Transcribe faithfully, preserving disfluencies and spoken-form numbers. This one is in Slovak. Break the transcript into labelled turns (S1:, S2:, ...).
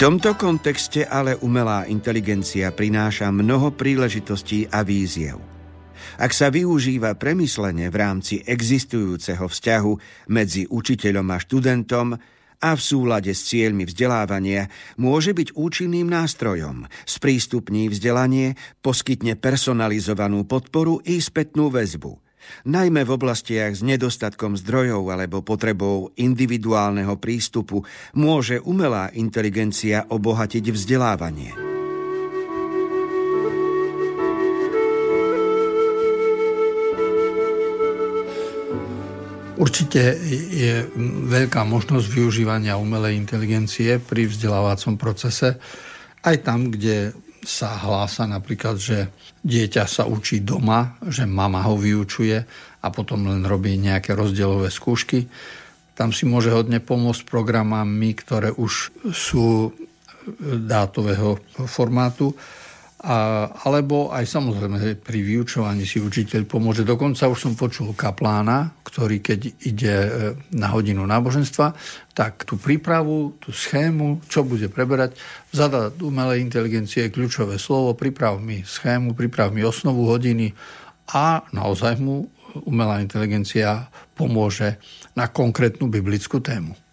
S1: tomto kontexte ale umelá inteligencia prináša mnoho príležitostí a víziev. Ak sa využíva premyslene v rámci existujúceho vzťahu medzi učiteľom a študentom a v súlade s cieľmi vzdelávania, môže byť účinným nástrojom, sprístupní vzdelanie, poskytne personalizovanú podporu i spätnú väzbu. Najmä v oblastiach s nedostatkom zdrojov alebo potrebou individuálneho prístupu môže umelá inteligencia obohatiť vzdelávanie.
S2: Určite je veľká možnosť využívania umelej inteligencie pri vzdelávacom procese, aj tam, kde sa hlása napríklad, že dieťa sa učí doma, že mama ho vyučuje a potom len robí nejaké rozdielové skúšky. Tam si môže hodne pomôcť programami, ktoré už sú dátového formátu, a, alebo aj samozrejme pri vyučovaní si učiteľ pomôže. Dokonca už som počul kaplána, ktorý keď ide na hodinu náboženstva, tak tú prípravu, tú schému, čo bude preberať, zadá umelej inteligencie kľúčové slovo, priprav mi schému, priprav mi osnovu hodiny a naozaj mu umelá inteligencia pomôže na konkrétnu biblickú tému.